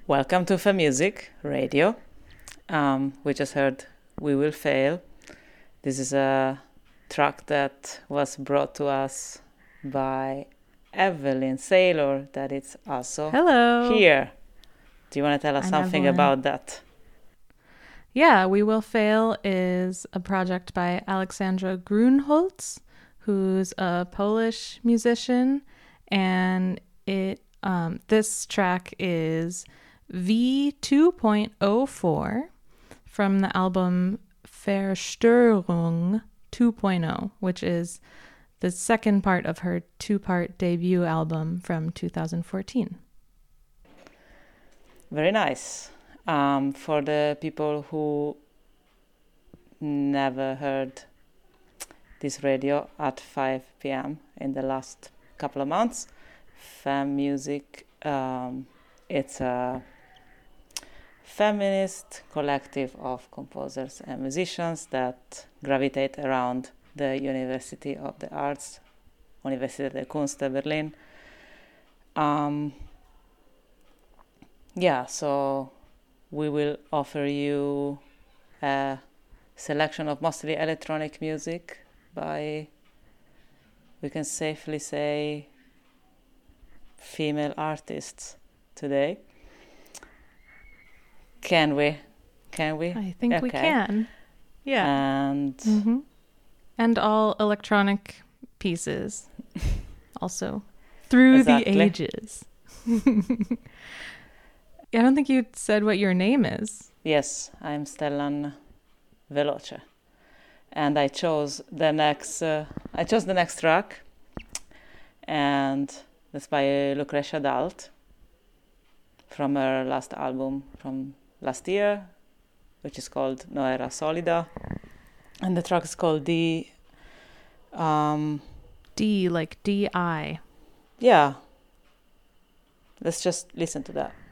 Welcome to FEMusic Radio. We just heard We Will Fail. This is a track that was brought to us by Evelyn Saylor, that is also here. Do you want to tell us something about that? Yeah, We Will Fail is a project by Alexandra Grunholz, who's a Polish musician, and this track is V2.04 from the album Verstörung 2.0, which is the second part of her two-part debut album from 2014. Very nice. For the people who never heard this radio at 5 p.m. in the last couple of months, FEMusic, it's a feminist collective of composers and musicians that gravitate around the University of the Arts, Universität der Künste Berlin. So we will offer you a selection of mostly electronic music by, we can safely say, female artists today. Can we? I think we can. Yeah. And all electronic pieces also through the ages. I don't think you said what your name is. Yes, I'm Stellan Veloce. And I chose the next track, and that's by Lucretia Dalt from her last album from last year, which is called No Era Solida. And the track is called D. D, like D-I. Yeah. Let's just listen to that.